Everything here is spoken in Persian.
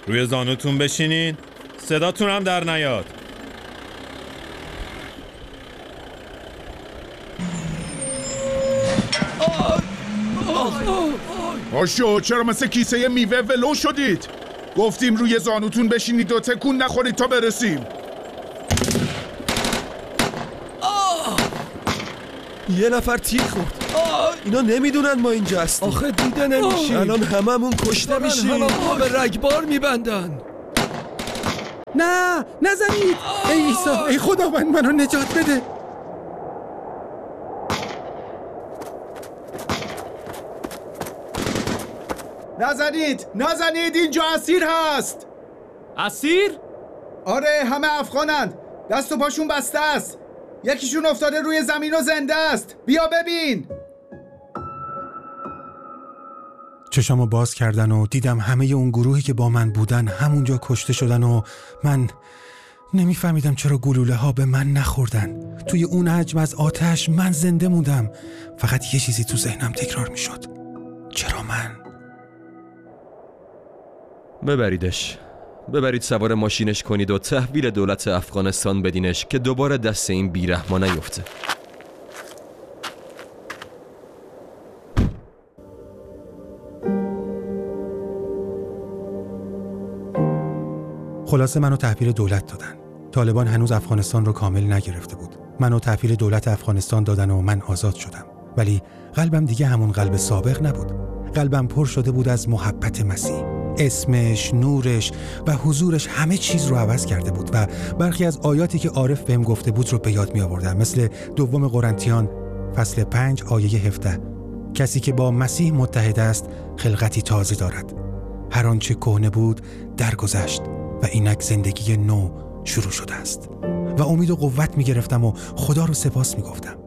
روی زانوتون بشینین، صداتون هم در نیاد. باشو، چرا مثل کیسه میوه ولو شدید؟ گفتیم روی زانوتون بشینید و تکون نخورید تا برسیم. یه نفر تیر خورد. اینا نمیدونن ما اینجا هستیم. آخه دیده نمیشیم. الان هممون کشته میشیم. هممون به رگبار میبندن. نه نزنید. ای عیسی، ای خداوند منو نجات بده. نزنید، اینجا اسیر هست. اسیر؟ آره، همه افغانند. دست و پاشون بسته است. یکیشون افتاده روی زمین و زنده است. بیا ببین. چشامو باز کردن و دیدم همه اون گروهی که با من بودن همونجا کشته شدن و من نمیفهمیدم چرا گلوله ها به من نخوردن. توی اون حجم از آتش من زنده موندم. فقط یه چیزی تو ذهنم تکرار میشد. چرا من؟ ببرید سوار ماشینش کنید و تحویل دولت افغانستان بدینش که دوباره دست این بیرحما نیفته. خلاصه منو تحویل دولت دادن. طالبان هنوز افغانستان رو کامل نگرفته بود. منو تحویل دولت افغانستان دادن و من آزاد شدم. ولی قلبم دیگه همون قلب سابق نبود. قلبم پر شده بود از محبت مسیح. اسمش، نورش و حضورش همه چیز رو عوض کرده بود و برخی از آیاتی که عارف بهم گفته بود رو به یاد می آوردم، مثل دوم قرنتیان فصل 5 آیه 17. کسی که با مسیح متحد است خلقتی تازه دارد. هر آنچه کهنه بود درگذشت و اینک زندگی نو شروع شده است. و امید و قوت می گرفتم و خدا رو سپاس می گفتم.